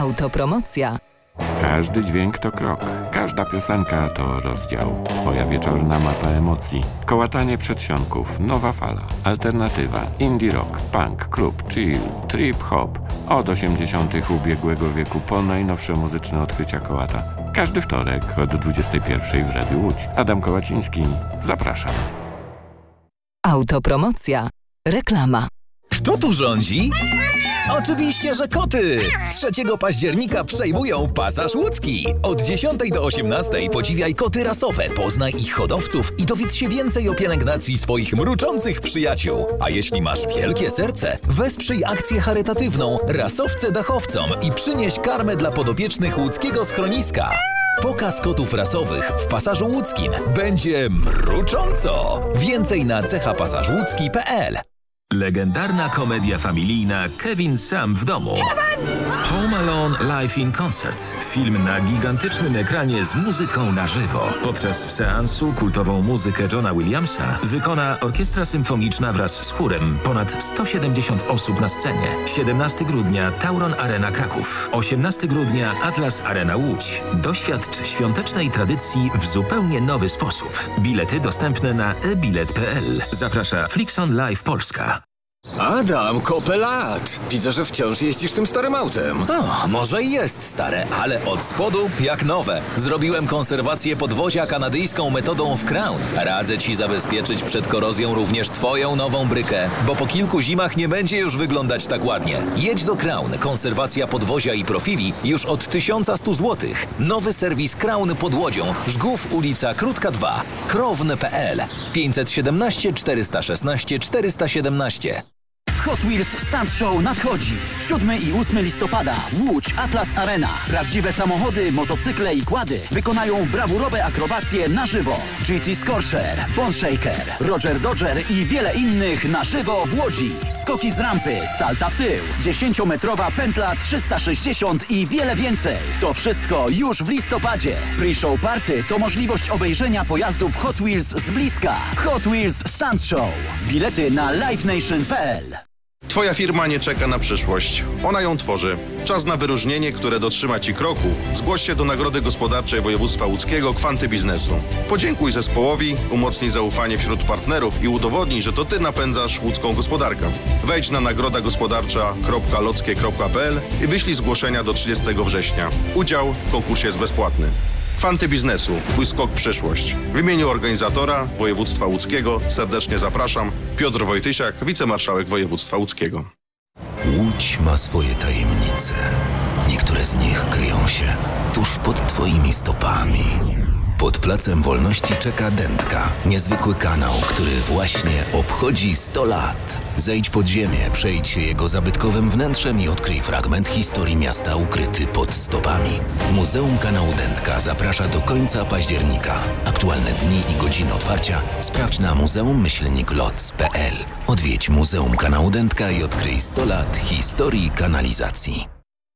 Autopromocja. Każdy dźwięk to krok, każda piosenka to rozdział. Twoja wieczorna mapa emocji. Kołatanie przedsionków, nowa fala, alternatywa, indie rock, punk, klub, chill, trip hop. Od 80. ubiegłego wieku po najnowsze muzyczne odkrycia kołata. Każdy wtorek od 21 w Radiu Łódź. Adam Kołaciński, zapraszam. Autopromocja. Reklama. Kto tu rządzi? Oczywiście, że koty! 3 października przejmują Pasaż Łódzki. Od 10 do 18 podziwiaj koty rasowe, poznaj ich hodowców i dowiedz się więcej o pielęgnacji swoich mruczących przyjaciół. A jeśli masz wielkie serce, wesprzyj akcję charytatywną Rasowce Dachowcom i przynieś karmę dla podopiecznych łódzkiego schroniska. Pokaz kotów rasowych w Pasażu Łódzkim będzie mrucząco! Więcej na cechapasażłódzki.pl. Legendarna komedia familijna Kevin sam w domu. Home Alone Live in Concert. Film na gigantycznym ekranie z muzyką na żywo. Podczas seansu kultową muzykę Johna Williamsa wykona orkiestra symfoniczna wraz z chórem. Ponad 170 osób na scenie. 17 grudnia Tauron Arena Kraków. 18 grudnia Atlas Arena Łódź. Doświadcz świątecznej tradycji w zupełnie nowy sposób. Bilety dostępne na ebilet.pl. Zaprasza Flixon Live Polska. Adam, kopę lat! Widzę, że wciąż jeździsz tym starym autem. O, może i jest stare, ale od spodu jak nowe. Zrobiłem konserwację podwozia kanadyjską metodą w Crown. Radzę Ci zabezpieczyć przed korozją również Twoją nową brykę, bo po kilku zimach nie będzie już wyglądać tak ładnie. Jedź do Crown. Konserwacja podwozia i profili już od 1100 zł. Nowy serwis Crown pod Łodzią. Żgów, ulica Krótka 2. Krown.pl 517 416 417. Hot Wheels Stunt Show nadchodzi. 7 i 8 listopada. Łódź, Atlas Arena. Prawdziwe samochody, motocykle i quady wykonają brawurowe akrobacje na żywo. GT Scorcher, Bone Shaker, Roger Dodger i wiele innych na żywo w Łodzi. Skoki z rampy, salta w tył, 10-metrowa pętla 360 i wiele więcej. To wszystko już w listopadzie. Pre-show party to możliwość obejrzenia pojazdów Hot Wheels z bliska. Hot Wheels Stunt Show. Bilety na livenation.pl. Twoja firma nie czeka na przyszłość. Ona ją tworzy. Czas na wyróżnienie, które dotrzyma Ci kroku. Zgłoś się do Nagrody Gospodarczej Województwa Łódzkiego Kwanty Biznesu. Podziękuj zespołowi, umocnij zaufanie wśród partnerów i udowodnij, że to Ty napędzasz łódzką gospodarkę. Wejdź na nagrodagospodarcza.lockie.pl i wyślij zgłoszenia do 30 września. Udział w konkursie jest bezpłatny. Kwanty Biznesu. Twój skok w przyszłość. W imieniu organizatora Województwa Łódzkiego serdecznie zapraszam. Piotr Wojtysiak, wicemarszałek Województwa Łódzkiego. Łódź ma swoje tajemnice. Niektóre z nich kryją się tuż pod Twoimi stopami. Pod Placem Wolności czeka Dętka, niezwykły kanał, który właśnie obchodzi 100 lat. Zejdź pod ziemię, przejdź się jego zabytkowym wnętrzem i odkryj fragment historii miasta ukryty pod stopami. Muzeum Kanału Dętka zaprasza do końca października. Aktualne dni i godziny otwarcia sprawdź na muzeum-loc.pl. Odwiedź Muzeum Kanału Dętka i odkryj 100 lat historii kanalizacji.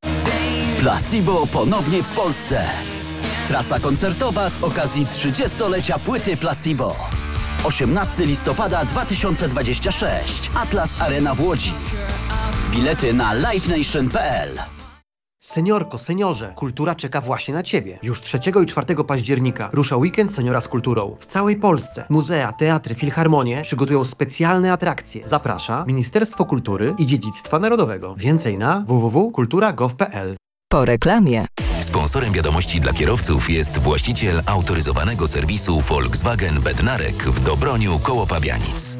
Placebo ponownie w Polsce. Trasa koncertowa z okazji 30-lecia płyty Placebo. 18 listopada 2026. Atlas Arena w Łodzi. Bilety na livenation.pl. Seniorko, seniorze, kultura czeka właśnie na Ciebie. Już 3 i 4 października rusza weekend seniora z kulturą. W całej Polsce muzea, teatry, filharmonie przygotują specjalne atrakcje. Zaprasza Ministerstwo Kultury i Dziedzictwa Narodowego. Więcej na www.kultura.gov.pl. Po reklamie. Sponsorem wiadomości dla kierowców jest właściciel autoryzowanego serwisu Volkswagen Bednarek w Dobroniu koło Pabianic.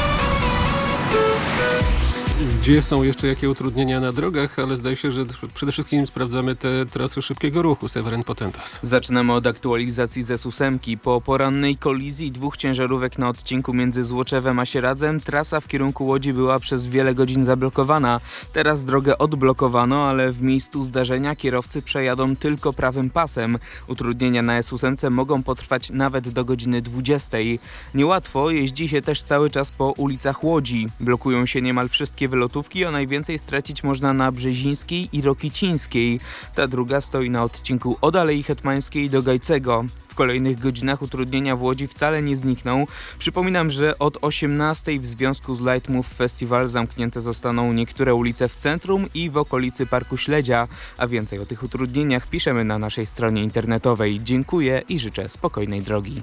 Gdzie są jeszcze jakie utrudnienia na drogach, ale zdaje się, że przede wszystkim sprawdzamy te trasy szybkiego ruchu. Seweryn Potentas. Zaczynamy od aktualizacji ze S8. Po porannej kolizji 2 ciężarówek na odcinku między Złoczewem a Sieradzem trasa w kierunku Łodzi była przez wiele godzin zablokowana. Teraz drogę odblokowano, ale w miejscu zdarzenia kierowcy przejadą tylko prawym pasem. Utrudnienia na S8 mogą potrwać nawet do godziny 20. Niełatwo jeździ się też cały czas po ulicach Łodzi. Blokują się niemal wszystkie wszystkie wylotówki, a najwięcej stracić można na Brzezińskiej i Rokicińskiej. Ta druga stoi na odcinku od Alei Hetmańskiej do Gajcego. W kolejnych godzinach utrudnienia w Łodzi wcale nie znikną. Przypominam, że od 18:00 w związku z Light Move Festival zamknięte zostaną niektóre ulice w centrum i w okolicy Parku Śledzia. A więcej o tych utrudnieniach piszemy na naszej stronie internetowej. Dziękuję i życzę spokojnej drogi.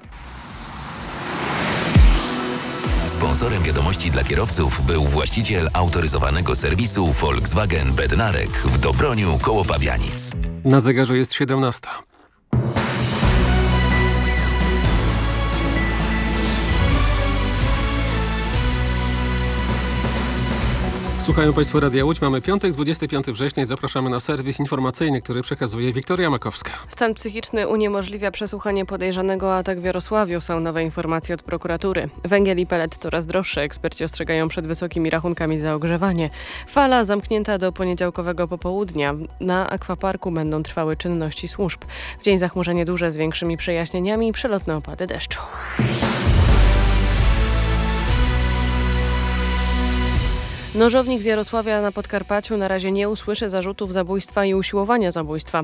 Sponsorem wiadomości dla kierowców był właściciel autoryzowanego serwisu Volkswagen Bednarek w Dobroniu koło Pabianic. Na zegarze jest 17:00. Słuchają Państwo Radia Łódź. Mamy piątek, 25 września. Zapraszamy na serwis informacyjny, który przekazuje Wiktoria Makowska. Stan psychiczny uniemożliwia przesłuchanie podejrzanego o atak w Jarosławiu. Są nowe informacje od prokuratury. Węgiel i pelet coraz droższe. Eksperci ostrzegają przed wysokimi rachunkami za ogrzewanie. Fala zamknięta do poniedziałkowego popołudnia. Na akwaparku będą trwały czynności służb. W dzień zachmurzenie duże z większymi przejaśnieniami i przelotne opady deszczu. Nożownik z Jarosławia na Podkarpaciu na razie nie usłyszy zarzutów zabójstwa i usiłowania zabójstwa.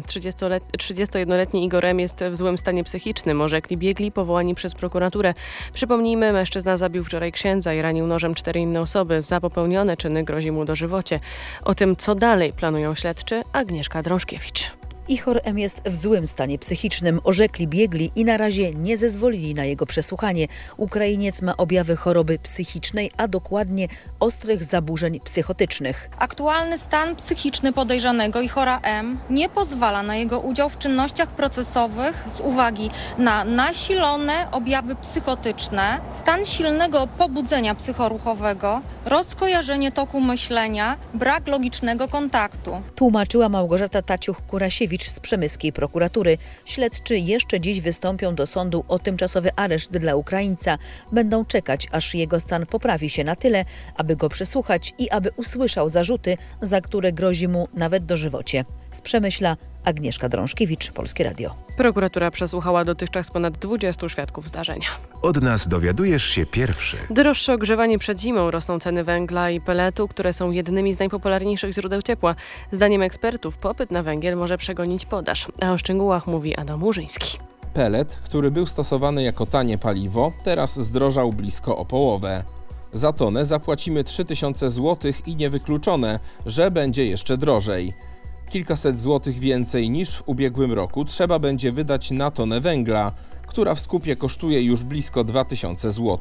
31-letni Igor M. jest w złym stanie psychicznym, orzekli biegli powołani przez prokuraturę. Przypomnijmy, mężczyzna zabił wczoraj księdza i ranił nożem 4 inne osoby. Za popełnione czyny grozi mu dożywocie. O tym, co dalej planują śledczy, Agnieszka Drążkiewicz. Igor M. jest w złym stanie psychicznym, orzekli biegli i na razie nie zezwolili na jego przesłuchanie. Ukrainiec ma objawy choroby psychicznej, a dokładnie ostrych zaburzeń psychotycznych. Aktualny stan psychiczny podejrzanego Igora M. nie pozwala na jego udział w czynnościach procesowych z uwagi na nasilone objawy psychotyczne, stan silnego pobudzenia psychoruchowego, rozkojarzenie toku myślenia, brak logicznego kontaktu. Tłumaczyła Małgorzata Taciuch-Kurasiewicz z przemyskiej prokuratury. Śledczy jeszcze dziś wystąpią do sądu o tymczasowy areszt dla Ukraińca. Będą czekać, aż jego stan poprawi się na tyle, aby go przesłuchać i aby usłyszał zarzuty, za które grozi mu nawet dożywocie. Z Przemyśla Agnieszka Drążkiewicz, Polskie Radio. Prokuratura przesłuchała dotychczas ponad 20 świadków zdarzenia. Od nas dowiadujesz się pierwszy. Droższe ogrzewanie przed zimą, rosną ceny węgla i peletu, które są jednymi z najpopularniejszych źródeł ciepła. Zdaniem ekspertów popyt na węgiel może przegonić podaż. A o szczegółach mówi Adam Murzyński. Pelet, który był stosowany jako tanie paliwo, teraz zdrożał blisko o połowę. Za tonę zapłacimy 3000 zł i niewykluczone, że będzie jeszcze drożej. Kilkaset złotych więcej niż w ubiegłym roku trzeba będzie wydać na tonę węgla, która w skupie kosztuje już blisko 2000 zł.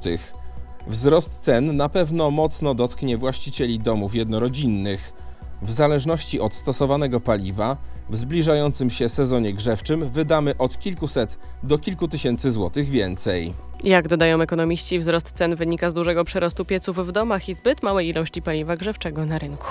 Wzrost cen na pewno mocno dotknie właścicieli domów jednorodzinnych. W zależności od stosowanego paliwa, w zbliżającym się sezonie grzewczym wydamy od kilkuset do kilku tysięcy złotych więcej. Jak dodają ekonomiści, wzrost cen wynika z dużego przyrostu pieców w domach i zbyt małej ilości paliwa grzewczego na rynku.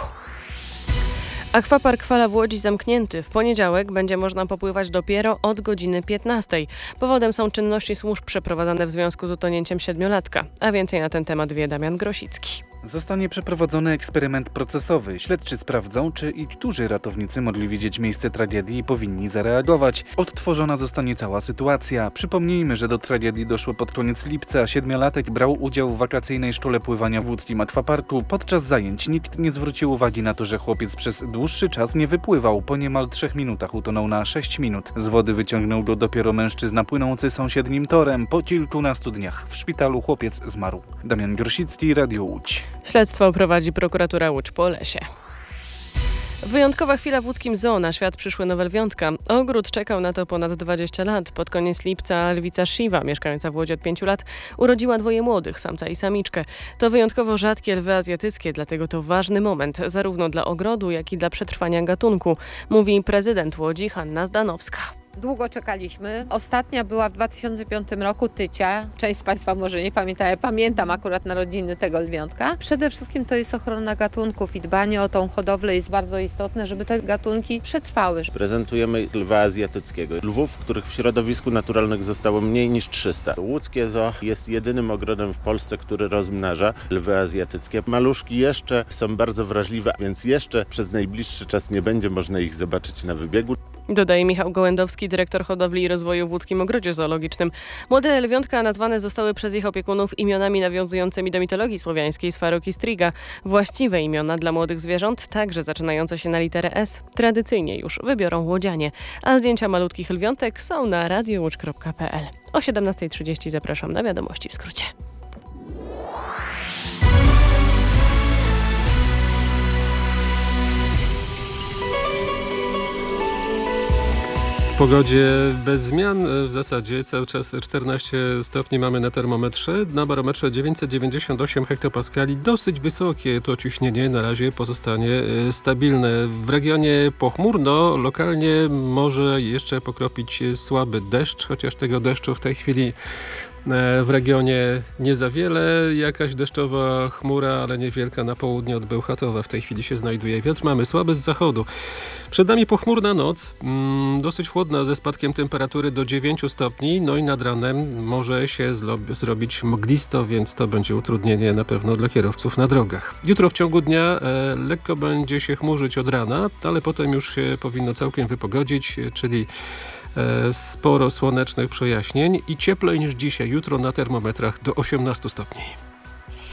Akwapark Fala w Łodzi zamknięty. W poniedziałek będzie można popływać dopiero od godziny 15:00. Powodem są czynności służb przeprowadzane w związku z utonięciem 7-latka. A więcej na ten temat wie Damian Grosicki. Zostanie przeprowadzony eksperyment procesowy. Śledczy sprawdzą, czy i którzy ratownicy mogli widzieć miejsce tragedii i powinni zareagować. Odtworzona zostanie cała sytuacja. Przypomnijmy, że do tragedii doszło pod koniec lipca. 7-latek brał udział w wakacyjnej szkole pływania w łódzkim akwaparku. Podczas zajęć nikt nie zwrócił uwagi na to, że chłopiec przez dłuższy czas nie wypływał. Po niemal 3 minutach utonął na 6 minut. Z wody wyciągnął go dopiero mężczyzna płynący sąsiednim torem. Po kilkunastu dniach w szpitalu chłopiec zmarł. Damian Grosicki, Radio Łódź. Śledztwo prowadzi prokuratura Łódź-Polesie. Wyjątkowa chwila w łódzkim zoo. Na świat przyszły nowe lwiątka. Ogród czekał na to ponad 20 lat. Pod koniec lipca lwica Shiva, mieszkająca w Łodzi od 5 lat, urodziła 2 młodych, samca i samiczkę. To wyjątkowo rzadkie lwy azjatyckie, dlatego to ważny moment, zarówno dla ogrodu, jak i dla przetrwania gatunku, mówi prezydent Łodzi Hanna Zdanowska. Długo czekaliśmy. Ostatnia była w 2005 roku Tycia. Część z Państwa może nie pamięta, ja pamiętam akurat narodziny tego lwiątka. Przede wszystkim to jest ochrona gatunków i dbanie o tą hodowlę jest bardzo istotne, żeby te gatunki przetrwały. Prezentujemy lwa azjatyckiego. Lwów, których w środowisku naturalnym zostało mniej niż 300. Łódzkie zoo jest jedynym ogrodem w Polsce, który rozmnaża lwy azjatyckie. Maluszki jeszcze są bardzo wrażliwe, więc jeszcze przez najbliższy czas nie będzie można ich zobaczyć na wybiegu. Dodaje Michał Gołędowski, dyrektor hodowli i rozwoju w Łódzkim Ogrodzie Zoologicznym. Młode lwiątka nazwane zostały przez ich opiekunów imionami nawiązującymi do mitologii słowiańskiej Swarok i Striga. Właściwe imiona dla młodych zwierząt, także zaczynające się na literę S, tradycyjnie już wybiorą łodzianie. A zdjęcia malutkich lwiątek są na radiołódź.pl. O 17:30 zapraszam na wiadomości w skrócie. W pogodzie bez zmian w zasadzie cały czas 14 stopni mamy na termometrze, na barometrze 998 hektopaskali. Dosyć wysokie to ciśnienie na razie pozostanie stabilne. W regionie pochmurno, lokalnie może jeszcze pokropić słaby deszcz, chociaż tego deszczu w tej chwili w regionie nie za wiele. Jakaś deszczowa chmura, ale niewielka na południe od Bełchatowa w tej chwili się znajduje. Wiatr mamy słaby z zachodu. Przed nami pochmurna noc, dosyć chłodna ze spadkiem temperatury do 9 stopni, no i nad ranem może się zrobić mglisto, więc to będzie utrudnienie na pewno dla kierowców na drogach. Jutro w ciągu dnia lekko będzie się chmurzyć od rana, ale potem już się powinno całkiem wypogodzić, czyli sporo słonecznych przejaśnień i cieplej niż dzisiaj. Jutro na termometrach do 18 stopni.